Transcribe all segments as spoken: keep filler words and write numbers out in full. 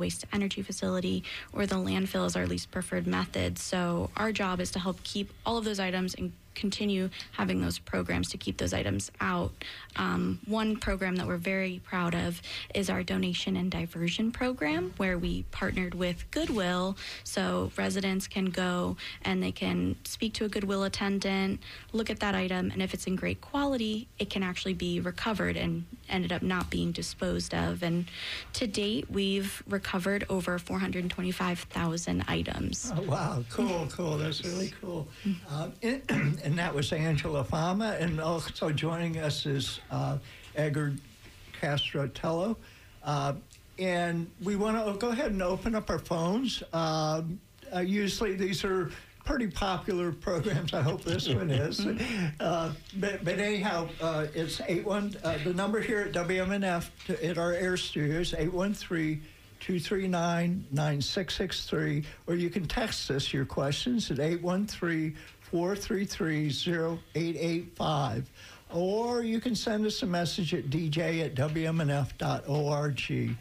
waste-to-energy facility, or the landfill is our least preferred method. So our job is to help keep all of those items and continue having those programs to keep those items out. Um, one program that we're very proud of is our donation and diversion program, where we partnered with Goodwill, so residents can go and they can speak to a Goodwill attendant, look at that item, and if it's in great quality, it can actually be recovered and ended up not being disposed of. And to date, we've recovered over four hundred twenty-five thousand items. Oh, wow, cool, cool. That's really cool. Uh, and, and that was Angela Fama, and also joining us is uh, Edgar Castrotello. Uh, and we want to go ahead and open up our phones. Uh, uh, usually these are pretty popular programs. I hope this one is. Uh, but, but anyhow, uh, it's eight one. Uh, the number here at W M N F to, at our air studios, eight one three, two three nine, nine six six three, or you can text us your questions at eight one three, four three three, zero eight eight five, or you can send us a message at d j at w m n f dot org.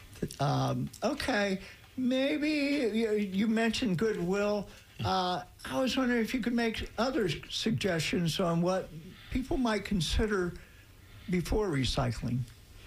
Um, okay, maybe you, you mentioned Goodwill. Uh, I was wondering if you could make other suggestions on what people might consider before recycling.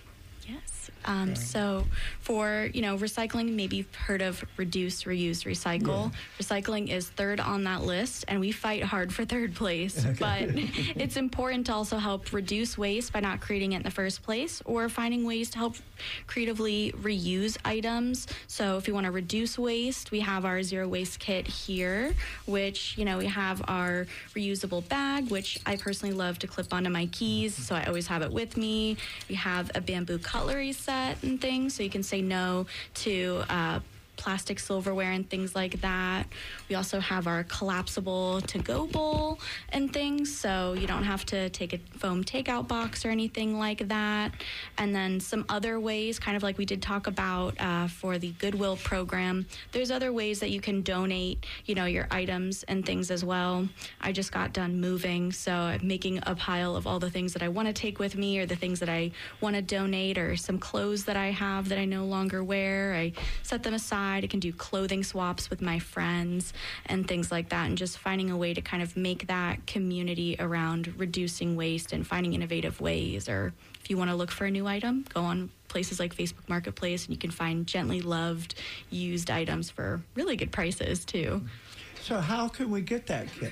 Yes. Um, so for, you know, recycling, maybe you've heard of reduce, reuse, recycle. Yeah. Recycling is third on that list, and we fight hard for third place. Okay. But it's important to also help reduce waste by not creating it in the first place, or finding ways to help creatively reuse items. So if you want to reduce waste, we have our zero waste kit here, which, you know, we have our reusable bag, which I personally love to clip onto my keys, so I always have it with me. We have a bamboo cutlery set and things, so you can say no to uh, plastic silverware and things like that. We also have our collapsible to-go bowl and things, so you don't have to take a foam takeout box or anything like that. And then some other ways, kind of like we did talk about uh, for the Goodwill program, there's other ways that you can donate, you know, your items and things as well. I just got done moving, so I'm making a pile of all the things that I want to take with me, or the things that I want to donate, or some clothes that I have that I no longer wear. I set them aside. I can do clothing swaps with my friends and things like that, and just finding a way to kind of make that community around reducing waste and finding innovative ways. Or if you want to look for a new item, go on places like Facebook Marketplace, and you can find gently loved used items for really good prices too. So how can we get that kit?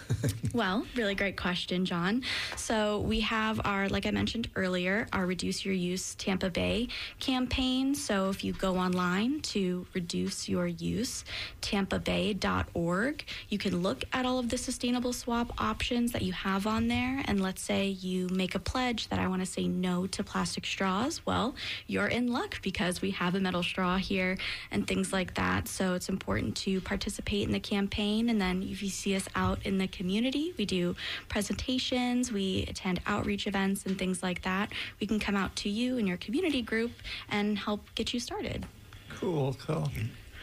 Well, really great question, John. So we have our, like I mentioned earlier, our Reduce Your Use Tampa Bay campaign. So if you go online to reduce your use tampa bay dot org, you can look at all of the sustainable swap options that you have on there. And let's say you make a pledge that I want to say no to plastic straws. Well, you're in luck, because we have a metal straw here and things like that. So it's important to participate in the campaign. And then if you see us out in the community, we do presentations, we attend outreach events and things like that. We can come out to you in your community group and help get you started. Cool, cool.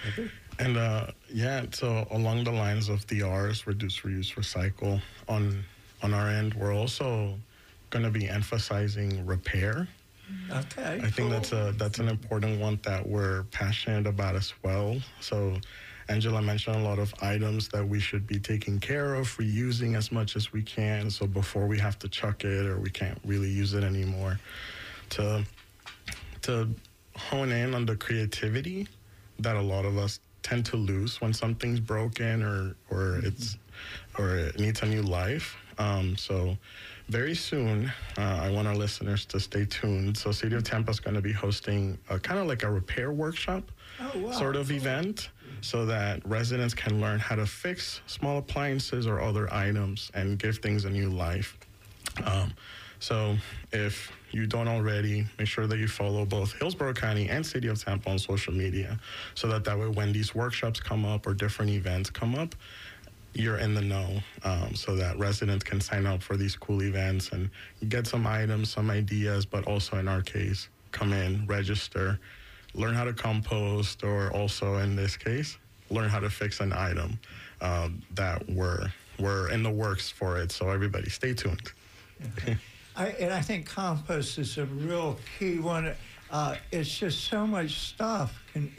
And uh, yeah, so along the lines of the R's, reduce, reuse, recycle, on on our end, we're also going to be emphasizing repair. Okay. I think cool. that's a that's an important one that we're passionate about as well. So Angela mentioned a lot of items that we should be taking care of, reusing as much as we can, so before we have to chuck it or we can't really use it anymore, to to hone in on the creativity that a lot of us tend to lose when something's broken or or it's or it needs a new life. Um, so very soon, uh, I want our listeners to stay tuned. So City of Tampa is going to be hosting a, kind of like a repair workshop oh, wow. sort of event, so that residents can learn how to fix small appliances or other items and give things a new life. Um, so if you don't already, make sure that you follow both Hillsborough County and City of Tampa on social media, so that that way when these workshops come up or different events come up, you're in the know, um, so that residents can sign up for these cool events and get some items, some ideas, but also in our case, come in, register, learn how to compost, or also in this case, learn how to fix an item um, that we're, we're in the works for it. So everybody stay tuned. Okay. I, and I think compost is a real key one. Uh, it's just so much stuff can